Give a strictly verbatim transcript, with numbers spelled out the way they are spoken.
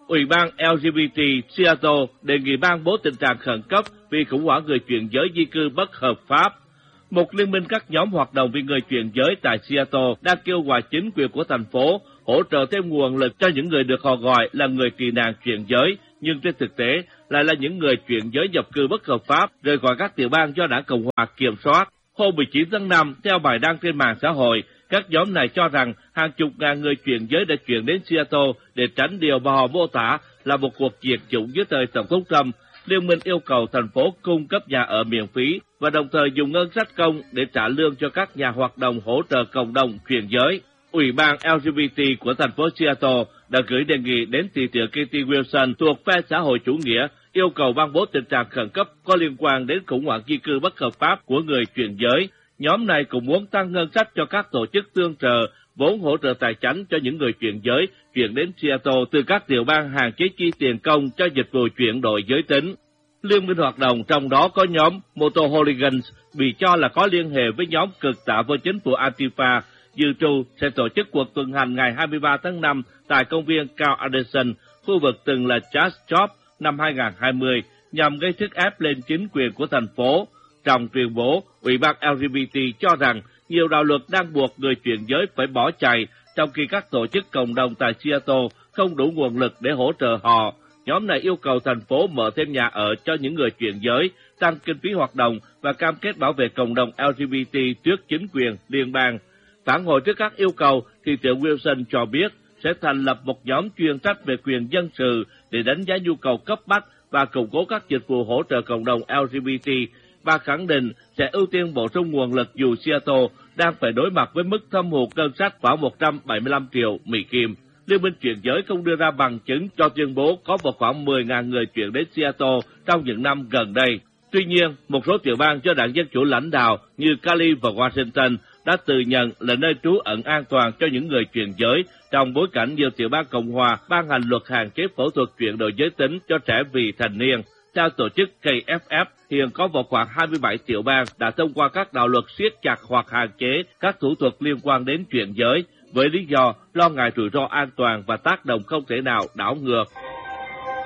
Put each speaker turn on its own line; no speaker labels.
Ủy ban lờ giê bê tê Seattle đề nghị ban bố tình trạng khẩn cấp vì khủng hoảng người chuyển giới di cư bất hợp pháp. Một liên minh các nhóm hoạt động vì người chuyển giới tại Seattle đang kêu gọi chính quyền của thành phố hỗ trợ thêm nguồn lực cho những người được họ gọi là người tị nạn chuyển giới, nhưng trên thực tế lại là những người chuyển giới nhập cư bất hợp pháp rời khỏi các tiểu bang do Đảng Cộng hòa kiểm soát. Hôm mười chín tháng năm, theo bài đăng trên mạng xã hội, các nhóm này cho rằng hàng chục ngàn người chuyển giới đã chuyển đến Seattle để tránh điều mà họ mô tả là một cuộc diệt chủng dưới thời Tổng thống Trump. Liên minh yêu cầu thành phố cung cấp nhà ở miễn phí và đồng thời dùng ngân sách công để trả lương cho các nhà hoạt động hỗ trợ cộng đồng chuyển giới. Ủy ban lờ giê bê tê của thành phố Seattle đã gửi đề nghị đến thị trưởng Katie Wilson thuộc phe xã hội chủ nghĩa yêu cầu ban bố tình trạng khẩn cấp có liên quan đến khủng hoảng di cư bất hợp pháp của người chuyển giới. Nhóm này cũng muốn tăng ngân sách cho các tổ chức tương trợ, vốn hỗ trợ tài chính cho những người chuyển giới chuyển đến Seattle từ các tiểu bang hạn chế chi tiền công cho dịch vụ chuyển đổi giới tính. Liên minh hoạt động trong đó có nhóm Moto-Hooligans bị cho là có liên hệ với nhóm cực tạ với chính phủ Antifa, dự trù sẽ tổ chức cuộc tuần hành ngày hai mươi ba tháng năm tại công viên Carl Anderson, khu vực từng là Church Shop năm hai nghìn không trăm hai mươi, nhằm gây sức ép lên chính quyền của thành phố. Trong tuyên bố, Ủy ban lờ giê bê tê cho rằng nhiều đạo luật đang buộc người chuyển giới phải bỏ chạy, trong khi các tổ chức cộng đồng tại Seattle không đủ nguồn lực để hỗ trợ họ. Nhóm này yêu cầu thành phố mở thêm nhà ở cho những người chuyển giới, tăng kinh phí hoạt động và cam kết bảo vệ cộng đồng lờ giê bê tê trước chính quyền liên bang. Phản hồi trước các yêu cầu, thị trưởng Wilson cho biết sẽ thành lập một nhóm chuyên trách về quyền dân sự để đánh giá nhu cầu cấp bách và củng cố các dịch vụ hỗ trợ cộng đồng lờ giê bê tê, và khẳng định sẽ ưu tiên bổ sung nguồn lực dù Seattle đang phải đối mặt với mức thâm hụt ngân sách khoảng một trăm bảy mươi lăm triệu Mỹ Kim. Liên minh chuyển giới không đưa ra bằng chứng cho tuyên bố có vào khoảng mười nghìn người chuyển đến Seattle trong những năm gần đây. Tuy nhiên, một số tiểu bang do Đảng Dân Chủ lãnh đạo như Cali và Washington đã tự nhận là nơi trú ẩn an toàn cho những người chuyển giới, trong bối cảnh nhiều tiểu bang Cộng hòa ban hành luật hạn chế phẫu thuật chuyển đổi giới tính cho trẻ vị thành niên. Theo tổ chức K F F, hiện có vào khoảng hai mươi bảy tiểu bang đã thông qua các đạo luật siết chặt hoặc hạn chế các thủ thuật liên quan đến chuyển giới, với lý do lo ngại rủi ro an toàn và tác động không thể nào đảo ngược.